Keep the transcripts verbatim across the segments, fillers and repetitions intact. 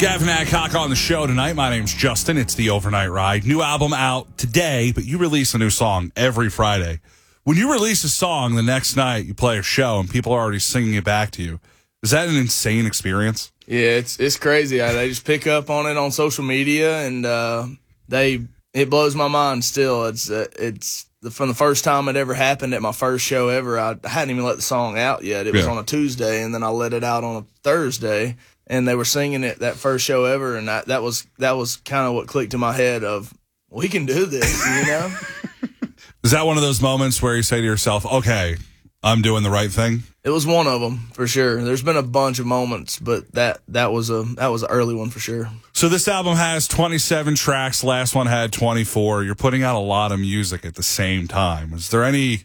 Gavin Adcock on the show tonight. My name's Justin. It's the Overnight Ride. New album out today, but you release a new song every Friday. When you release a song the next night, you play a show and people are already singing it back to you. Is that an insane experience? Yeah, it's it's crazy. I, they just pick up on it on social media, and uh, they it blows my mind still. It's uh, it's the, from the first time it ever happened at my first show ever. I hadn't even let the song out yet. It was yeah. on a Tuesday, and then I let it out on a Thursday. And they were singing it that first show ever, and I, that was that was kind of what clicked in my head of, we can do this, you know? Is that one of those moments where you say to yourself, okay, I'm doing the right thing? It was one of them, for sure. There's been a bunch of moments, but that that was a that was an early one for sure. So this album has twenty-seven tracks. Last one had twenty-four. You're putting out a lot of music at the same time. Is there any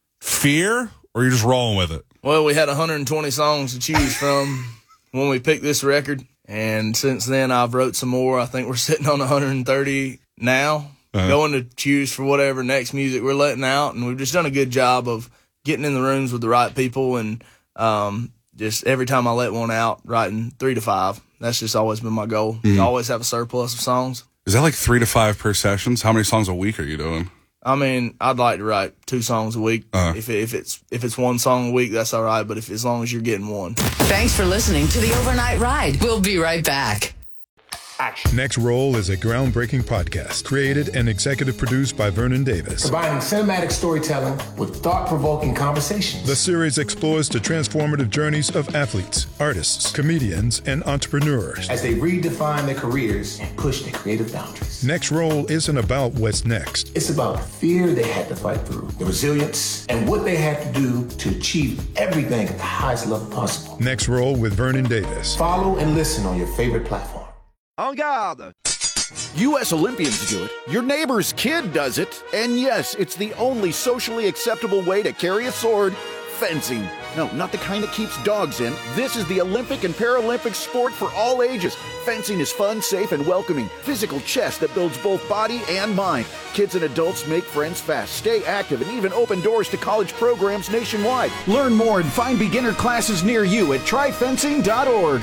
fear, or you're just rolling with it? Well, we had one hundred twenty songs to choose from when we picked this record, and since then I've wrote some more. I think we're sitting on one hundred thirty now, uh-huh. going to choose for whatever next music we're letting out, and we've just done a good job of getting in the rooms with the right people, and um, just every time I let one out, writing three to five. That's just always been my goal. Mm-hmm. To always have a surplus of songs. Is that like three to five per sessions? How many songs a week are you doing? I mean, I'd like to write two songs a week. Uh-huh. If it, if it's if it's one song a week, that's all right. But if as long as you're getting one. Thanks for listening to the Overnight Ride. We'll be right back. Action. Next Roll is a groundbreaking podcast created and executive produced by Vernon Davis. Combining cinematic storytelling with thought-provoking conversations. The series explores the transformative journeys of athletes, artists, comedians, and entrepreneurs as they redefine their careers and push their creative boundaries. Next Roll isn't about what's next. It's about the fear they had to fight through, the resilience, and what they had to do to achieve everything at the highest level possible. Next Roll with Vernon Davis. Follow and listen on your favorite platform. En garde! U S Olympians do it, your neighbor's kid does it, and yes, it's the only socially acceptable way to carry a sword, fencing. No, not the kind that keeps dogs in. This is the Olympic and Paralympic sport for all ages. Fencing is fun, safe, and welcoming. Physical chess that builds both body and mind. Kids and adults make friends fast, stay active, and even open doors to college programs nationwide. Learn more and find beginner classes near you at try fencing dot org.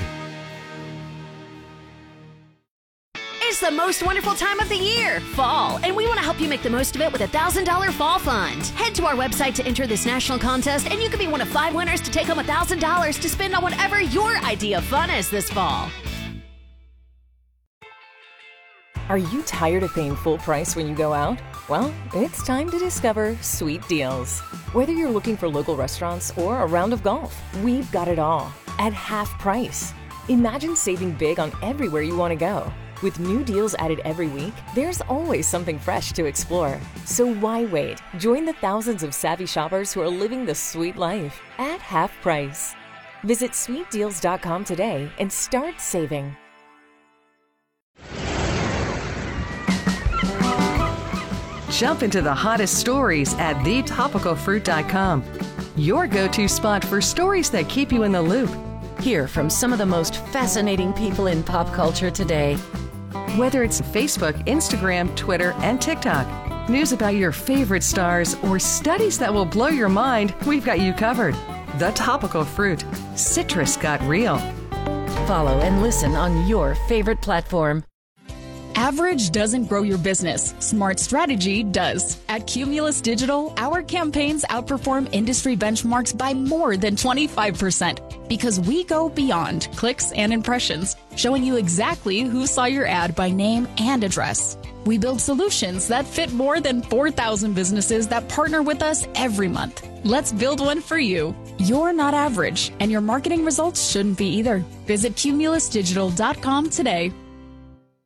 It's the most wonderful time of the year, fall, and we want to help you make the most of it with a one thousand dollars Fall Fund. Head to our website to enter this national contest, and you could be one of five winners to take home one thousand dollars to spend on whatever your idea of fun is this fall. Are you tired of paying full price when you go out? Well, it's time to discover Sweet Deals. Whether you're looking for local restaurants or a round of golf, we've got it all at half price. Imagine saving big on everywhere you want to go. With new deals added every week, there's always something fresh to explore. So why wait? Join the thousands of savvy shoppers who are living the sweet life at half price. Visit sweet deals dot com today and start saving. Jump into the hottest stories at the topical fruit dot com. Your go-to spot for stories that keep you in the loop. Hear from some of the most fascinating people in pop culture today. Whether it's Facebook, Instagram, Twitter, and TikTok, news about your favorite stars, or studies that will blow your mind, we've got you covered. The Topical Fruit. Citrus got real. Follow and listen on your favorite platform. Average doesn't grow your business. Smart strategy does. At Cumulus Digital, our campaigns outperform industry benchmarks by more than twenty-five percent because we go beyond clicks and impressions, showing you exactly who saw your ad by name and address. We build solutions that fit more than four thousand businesses that partner with us every month. Let's build one for you. You're not average, and your marketing results shouldn't be either. Visit cumulus digital dot com today.